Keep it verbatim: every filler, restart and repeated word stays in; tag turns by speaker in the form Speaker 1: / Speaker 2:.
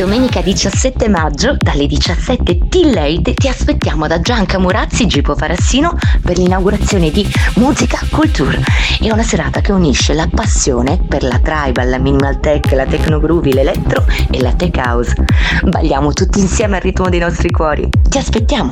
Speaker 1: Domenica diciassette maggio, dalle diciassette till late, ti aspettiamo da Gianca Murazzi, Gipo Farassino, per l'inaugurazione di Musica Culture. È una serata che unisce la passione per la tribal, la minimal tech, la techno groovy, l'elettro e la tech house. Balliamo tutti insieme al ritmo dei nostri cuori. Ti aspettiamo!